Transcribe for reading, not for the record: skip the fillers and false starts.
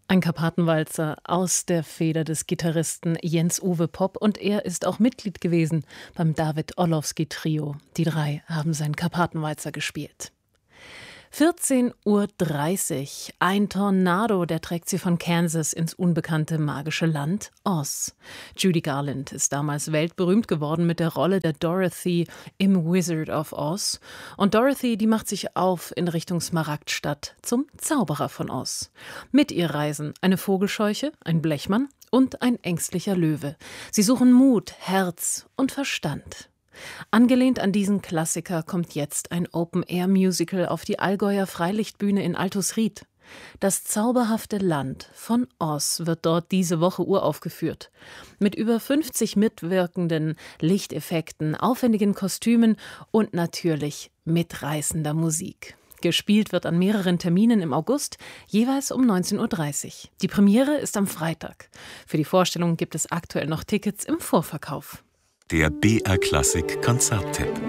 Ein Karpatenwalzer aus der Feder des Gitarristen Jens-Uwe Popp, und er ist auch Mitglied gewesen beim David Orlowski Trio. Die drei haben seinen Karpatenwalzer gespielt. 14:30 Uhr. Ein Tornado, der trägt sie von Kansas ins unbekannte magische Land Oz. Judy Garland ist damals weltberühmt geworden mit der Rolle der Dorothy im Wizard of Oz. Und Dorothy, die macht sich auf in Richtung Smaragdstadt zum Zauberer von Oz. Mit ihr reisen eine Vogelscheuche, ein Blechmann und ein ängstlicher Löwe. Sie suchen Mut, Herz und Verstand. Angelehnt an diesen Klassiker kommt jetzt ein Open-Air-Musical auf die Allgäuer Freilichtbühne in Altusried. Das zauberhafte Land von Oz wird dort diese Woche uraufgeführt. Mit über 50 mitwirkenden Lichteffekten, aufwendigen Kostümen und natürlich mitreißender Musik. Gespielt wird an mehreren Terminen im August, jeweils um 19:30 Uhr. Die Premiere ist am Freitag. Für die Vorstellung gibt es aktuell noch Tickets im Vorverkauf. Der BR Klassik Konzerttipp.